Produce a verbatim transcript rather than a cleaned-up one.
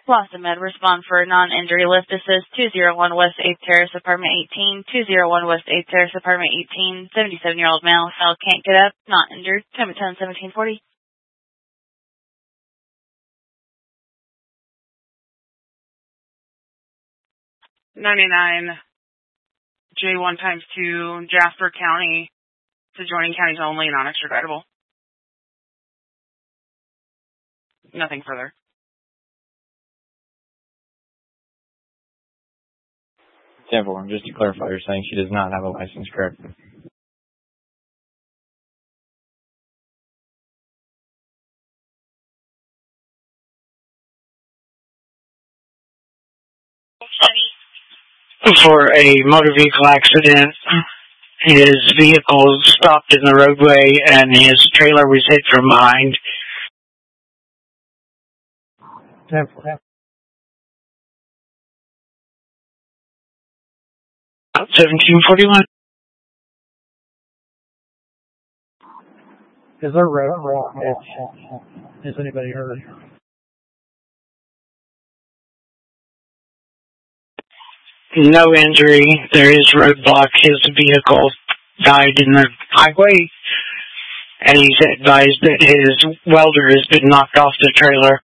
Blossom Med, respond for non-injury lift assist two oh one West eighth Terrace, apartment eighteen, two oh one West eighth Terrace, apartment eighteen, seventy-seven-year-old male, fell, can't get up, not injured, time at ten seventeen forty. ninety-nine J one times two, Jasper County, to adjoining counties only, non-extraditable. Nothing further. ten four, just to clarify, you're saying she does not have a license, correct? For a motor vehicle accident, his vehicle stopped in the roadway and his trailer was hit from behind. ten four. seventeen forty-one. Is there road blockage? Has anybody heard? No injury. There is roadblock. His vehicle died in the highway, and he's advised that his welder has been knocked off the trailer.